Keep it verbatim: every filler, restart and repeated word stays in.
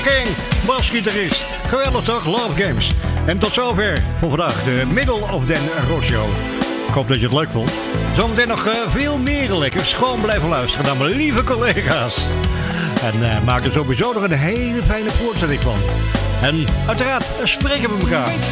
King, basgitarist. Geweldig toch? Love Games. En tot zover voor vandaag de Middle of Den Ross Show. Ik hoop dat je het leuk vond. Zometeen nog uh, veel meer lekkers. Gewoon blijven luisteren naar mijn lieve collega's. En uh, maak er sowieso nog een hele fijne voortzetting van. En uiteraard spreken we elkaar.